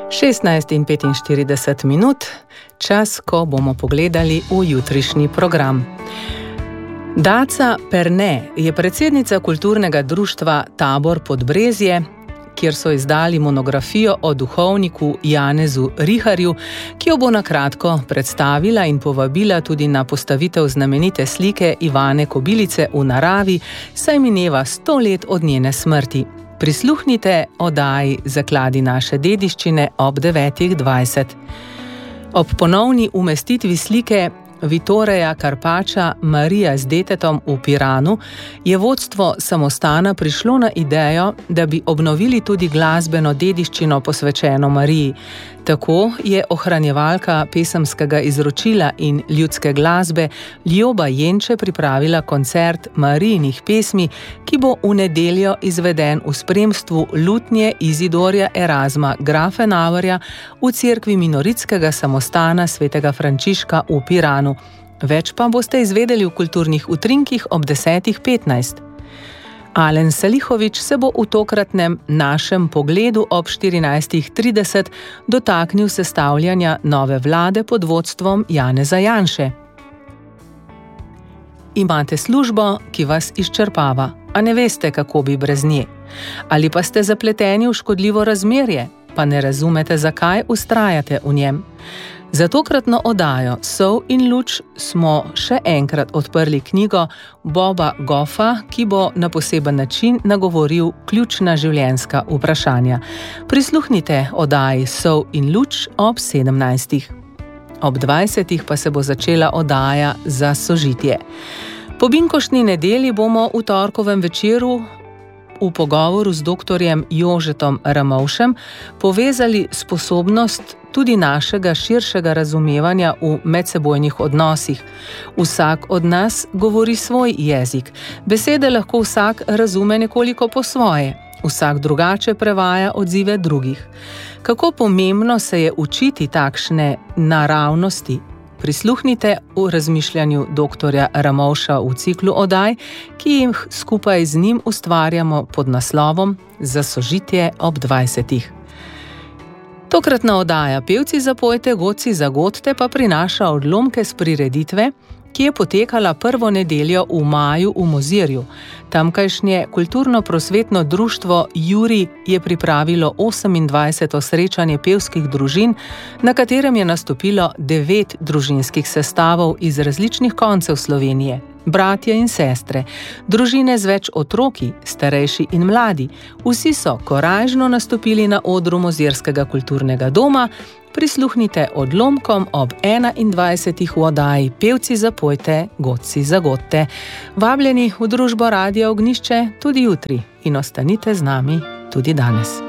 16:45, čas, ko bomo pogledali v jutrišnji program. Daca Perne je predsednica kulturnega društva Tabor Podbrezje, kjer so izdali monografijo o duhovniku Janezu Riharju, ki jo bo na kratko predstavila in povabila tudi na postavitev znamenite slike Ivane Kobilice v naravi, saj mineva 100 let od njene smrti. Prisluhnite oddaji Zakladi naše dediščine ob 9:20. Ob ponovni umestitvi slike Vittoreja Carpaccia Marija z detetom v Piranu je vodstvo samostana prišlo na idejo, da bi obnovili tudi glasbeno dediščino posvečeno Mariji. Tako je ohranjevalka pesemskega izročila in ljudske glasbe Ljoba Jenče pripravila koncert Marijinih pesmi, ki bo v nedeljo izveden v spremstvu lutnje Izidorja Erazma Grafenauerja v cerkvi minoritskega samostana svetega Frančiška v Piranu. Več pa boste izvedeli v kulturnih utrinkih ob 10:15. Alen Salihović se bo v tokratnem našem pogledu ob 14:30 dotaknil sestavljanja nove vlade pod vodstvom Janeza Janše. Imate službo, ki vas izčrpava, a ne veste, kako bi brez nje. Ali pa ste zapleteni v škodljivo razmerje, pa ne razumete, zakaj vztrajate v njem. Za tokratno oddajo Sol in luč smo še enkrat odprli knjigo Boba Goffa, ki bo na poseben način nagovoril ključna življenjska vprašanja. Prisluhnite oddaji Sol in luč ob 17. Ob 20. pa se bo začela oddaja Za sožitje. Po binkoštni nedelji bomo v torkovem večeru v pogovoru z doktorjem Jožetom Ramovšem povezali sposobnost tudi našega širšega razumevanja v medsebojnih odnosih. Vsak od nas govori svoj jezik. Besede lahko vsak razume nekoliko po svoje. Vsak drugače prevaja odzive drugih. Kako pomembno se je učiti takšne naravnosti? Prisluhnite v razmišljanju doktorja Ramovša v ciklu oddaj, ki jih skupaj z njim ustvarjamo pod naslovom Za sožitje ob 20. Tokratna oddaja Pevci zapojte, godci zagodte pa prinaša odlomke s prireditve, ki je potekala prvo nedeljo v maju v Mozirju. Tamkajšnje kulturno-prosvetno društvo Juri je pripravilo 28. srečanje pevskih družin, na katerem je nastopilo 9 družinskih sestavov iz različnih koncev Slovenije. Bratje in sestre, družine z več otroki, starejši in mladi, vsi so korajžno nastopili na odru Mozirskega kulturnega doma. Prisluhnite odlomkom ob 21. v oddaji Pevci zapojte, godci zagodte. Vabljeni v družbo Radia Ognjišče tudi jutri in ostanite z nami tudi danes.